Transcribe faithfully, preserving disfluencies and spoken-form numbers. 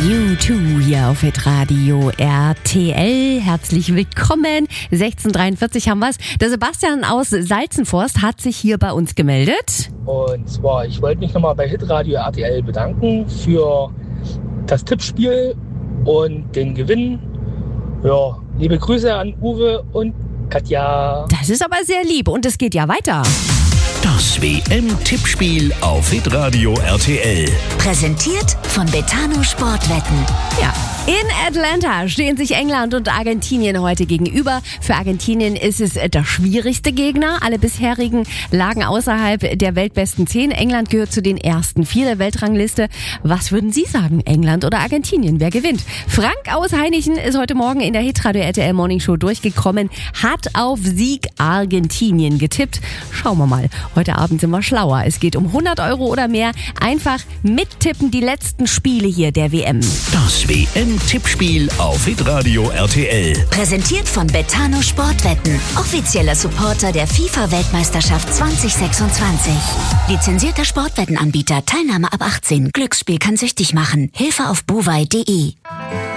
U zwei hier auf Hitradio R T L. Herzlich willkommen. sechzehn Uhr dreiundvierzig haben wir's. Der Sebastian aus Salzenforst hat sich hier bei uns gemeldet. Und zwar, ich wollte mich nochmal bei Hitradio R T L bedanken für das Tippspiel und den Gewinn. Ja, liebe Grüße an Uwe und Katja. Das ist aber sehr lieb und es geht ja weiter. Das W M-Tippspiel auf Hitradio R T L. Präsentiert von Betano Sportwetten. Ja, in Atlanta stehen sich England und Argentinien heute gegenüber. Für Argentinien ist es der schwierigste Gegner. Alle bisherigen lagen außerhalb der weltbesten zehn. England gehört zu den ersten vier der Weltrangliste. Was würden Sie sagen, England oder Argentinien? Wer gewinnt? Frank aus Hainichen ist heute Morgen in der Hitradio R T L Morning Show durchgekommen, hat auf Sieg Argentinien getippt. Schauen wir mal. Heute Abend sind wir schlauer. Es geht um hundert Euro oder mehr. Einfach mittippen die letzten Spiele hier der W M. Das W M-Tippspiel auf Hitradio R T L. Präsentiert von Betano Sportwetten. Offizieller Supporter der FIFA-Weltmeisterschaft zwanzig sechsundzwanzig. Lizenzierter Sportwettenanbieter. Teilnahme ab achtzehn. Glücksspiel kann süchtig machen. Hilfe auf buwei punkt de.